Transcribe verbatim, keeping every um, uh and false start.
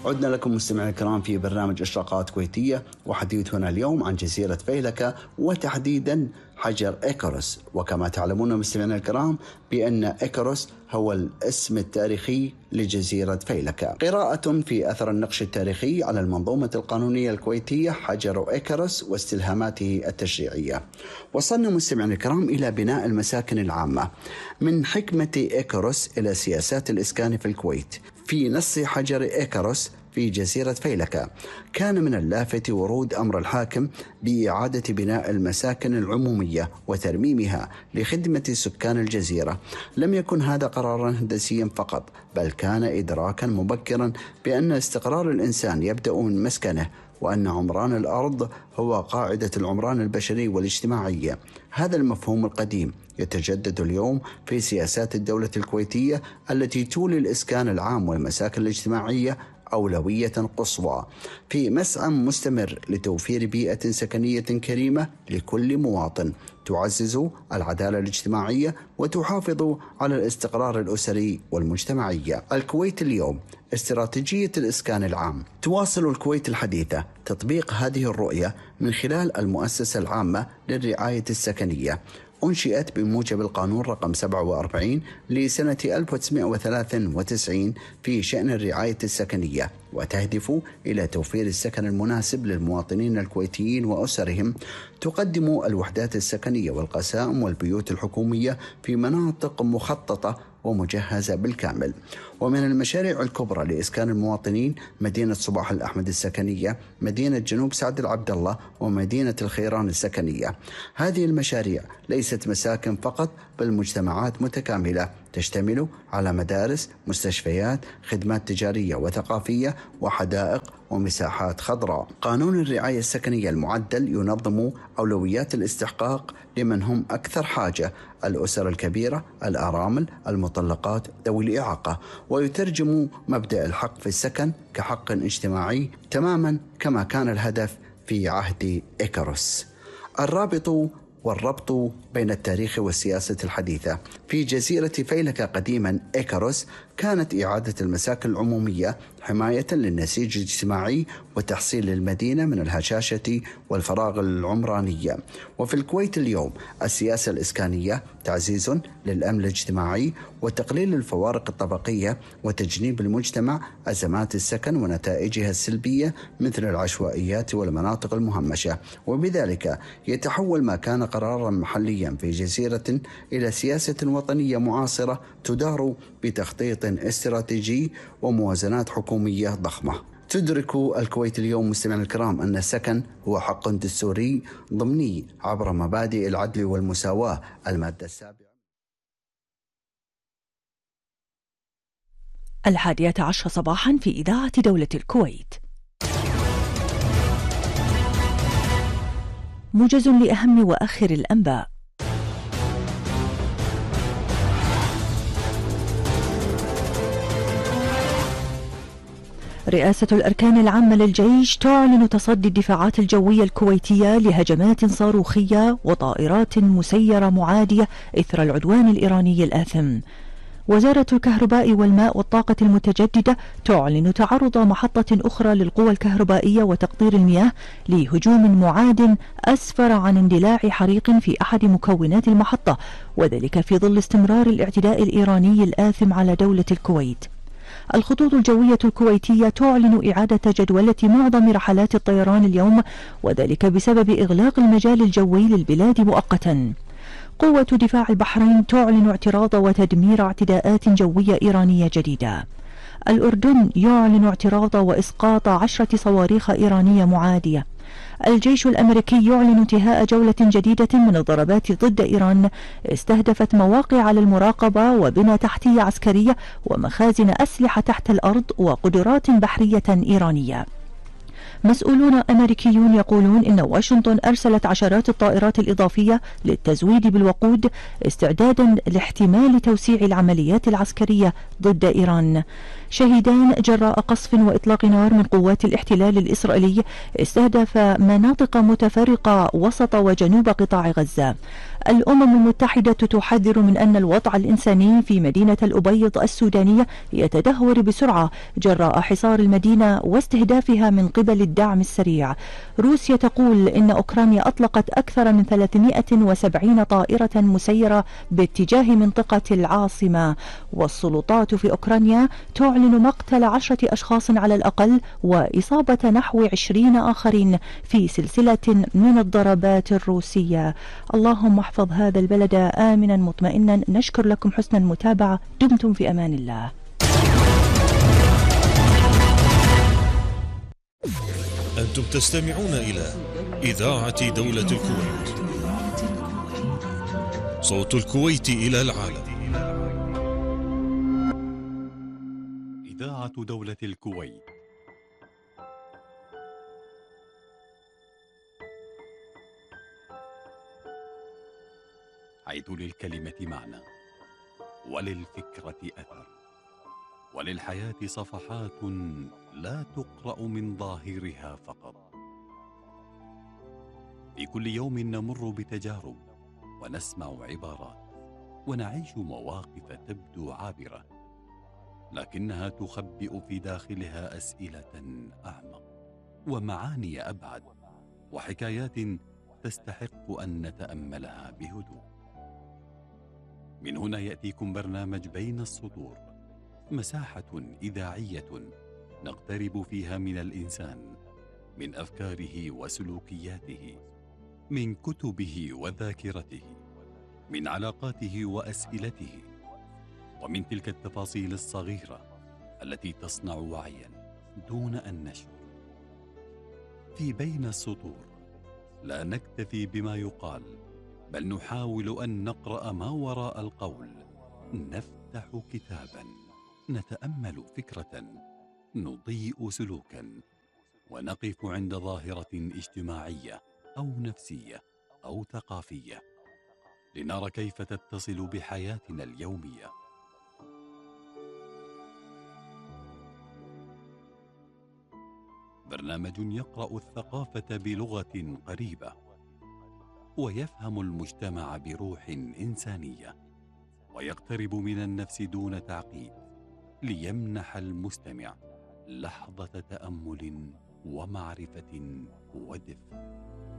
عدنا لكم مستمعينا الكرام في برنامج إشراقات كويتية، وحديثنا اليوم عن جزيرة فيلكة وتحديدا حجر إيكاروس. وكما تعلمون مستمعينا الكرام بأن إيكاروس هو الاسم التاريخي لجزيرة فيلكة. قراءة في أثر النقش التاريخي على المنظومة القانونية الكويتية حجر إيكاروس واستلهاماته التشريعية. وصلنا مستمعينا الكرام إلى بناء المساكن العامة. من حكمة إيكاروس إلى سياسات الإسكان في الكويت. في نص حجر إيكاروس في جزيرة فيلكة كان من اللافت ورود أمر الحاكم بإعادة بناء المساكن العمومية وترميمها لخدمة سكان الجزيرة. لم يكن هذا قرارا هندسيا فقط، بل كان إدراكا مبكرا بأن استقرار الإنسان يبدأ من مسكنه، وأن عمران الأرض هو قاعدة العمران البشري والاجتماعي. هذا المفهوم القديم يتجدد اليوم في سياسات الدولة الكويتية التي تولي الإسكان العام والمساكن الاجتماعية أولوية قصوى، في مسعى مستمر لتوفير بيئة سكنية كريمة لكل مواطن، تعزز العدالة الاجتماعية وتحافظ على الاستقرار الأسري والمجتمعي. الكويت اليوم، استراتيجية الإسكان العام. تواصل الكويت الحديثة تطبيق هذه الرؤية من خلال المؤسسة العامة للرعاية السكنية، أنشئت بموجب القانون رقم سبعة وأربعين لسنة ألف وتسعمائة وثلاثة وتسعين في شأن الرعاية السكنية، وتهدف إلى توفير السكن المناسب للمواطنين الكويتيين وأسرهم. تقدم الوحدات السكنية والقسائم والبيوت الحكومية في مناطق مخططة ومجهزة بالكامل. ومن المشاريع الكبرى لإسكان المواطنين مدينة صباح الأحمد السكنية، مدينة جنوب سعد العبد الله، ومدينة الخيران السكنية. هذه المشاريع ليست مساكن فقط، بل مجتمعات متكاملة تشتمل على مدارس، مستشفيات، خدمات تجارية وثقافية، وحدائق ومساحات خضراء. قانون الرعاية السكنية المعدل ينظم أولويات الاستحقاق لمن هم أكثر حاجة: الأسر الكبيرة، الأرامل، المطلقات، ذوي الإعاقة، ويترجم مبدأ الحق في السكن كحق اجتماعي تماما كما كان الهدف في عهد إيكاروس. الرابط والربط بين التاريخ والسياسة الحديثة. في جزيرة فيلكة قديما إيكاروس كانت إعادة المساكن العمومية حماية للنسيج الاجتماعي وتحصيل المدينة من الهشاشة والفراغ العمراني. وفي الكويت اليوم السياسة الإسكانية تعزيز للأمن الاجتماعي وتقليل الفوارق الطبقية وتجنيب المجتمع أزمات السكن ونتائجها السلبية مثل العشوائيات والمناطق المهمشة. وبذلك يتحول ما كان قرارا محليا في جزيرة إلى سياسة وطنية معاصرة تدار بتخطيط استراتيجي وموازنات حكومية ضخمة. تدرك الكويت اليوم مستمعينا الكرام أن السكن هو حق دستوري ضمني عبر مبادئ العدل والمساواة، المادة السابعة. الحادية عشر صباحا في إذاعة دولة الكويت. موجز لأهم وآخر الأنباء. رئاسة الأركان العامة للجيش تعلن تصدي الدفاعات الجوية الكويتية لهجمات صاروخية وطائرات مسيرة معادية إثر العدوان الإيراني الآثم. وزارة الكهرباء والماء والطاقة المتجددة تعلن تعرض محطة أخرى للقوى الكهربائية وتقطير المياه لهجوم معاد أسفر عن اندلاع حريق في أحد مكونات المحطة، وذلك في ظل استمرار الاعتداء الإيراني الآثم على دولة الكويت. الخطوط الجوية الكويتية تعلن إعادة جدولة معظم رحلات الطيران اليوم، وذلك بسبب إغلاق المجال الجوي للبلاد مؤقتا. قوة دفاع البحرين تعلن اعتراض وتدمير اعتداءات جوية إيرانية جديدة. الأردن يعلن اعتراض وإسقاط عشرة صواريخ إيرانية معادية. الجيش الأمريكي يعلن انتهاء جولة جديدة من الضربات ضد إيران استهدفت مواقع للمراقبة وبنى تحتية عسكرية ومخازن أسلحة تحت الأرض وقدرات بحرية إيرانية. مسؤولون أمريكيون يقولون إن واشنطن أرسلت عشرات الطائرات الإضافية للتزويد بالوقود استعدادا لاحتمال توسيع العمليات العسكرية ضد إيران. شهيدان جراء قصف وإطلاق نار من قوات الاحتلال الإسرائيلي استهدف مناطق متفرقة وسط وجنوب قطاع غزة. الأمم المتحدة تحذر من أن الوضع الإنساني في مدينة الأبيض السودانية يتدهور بسرعة جراء حصار المدينة واستهدافها من قبل الدعم السريع. روسيا تقول إن أوكرانيا أطلقت أكثر من ثلاثمائة وسبعين طائرة مسيرة باتجاه منطقة العاصمة، والسلطات في أوكرانيا تعلن مقتل عشرة أشخاص على الأقل وإصابة نحو عشرين آخرين في سلسلة من الضربات الروسية. اللهم احفظ هذا البلد آمنا مطمئنا. نشكر لكم حسن المتابعة. دمتم في أمان الله. أنتم تستمعون إلى إذاعة دولة الكويت، صوت الكويت إلى العالم. إذاعة دولة الكويت. حيث للكلمة معنى، وللفكرة أثر، وللحياة صفحات لا تقرأ من ظاهرها فقط. في كل يوم نمر بتجارب ونسمع عبارات ونعيش مواقف تبدو عابرة، لكنها تخبئ في داخلها أسئلة أعمق ومعاني أبعد وحكايات تستحق أن نتأملها بهدوء. من هنا يأتيكم برنامج بين السطور، مساحة إذاعية نقترب فيها من الإنسان، من أفكاره وسلوكياته، من كتبه وذاكرته، من علاقاته وأسئلته، ومن تلك التفاصيل الصغيرة التي تصنع وعيا دون أن نشعر. في بين السطور لا نكتفي بما يقال، بل نحاول أن نقرأ ما وراء القول، نفتح كتابا، نتأمل فكرة، نضيء سلوكا، ونقف عند ظاهرة اجتماعية أو نفسية أو ثقافية، لنرى كيف تتصل بحياتنا اليومية. برنامج يقرأ الثقافة بلغة قريبة، ويفهم المجتمع بروح إنسانية، ويقترب من النفس دون تعقيد، ليمنح المستمع لحظة تأمل ومعرفة ودفء.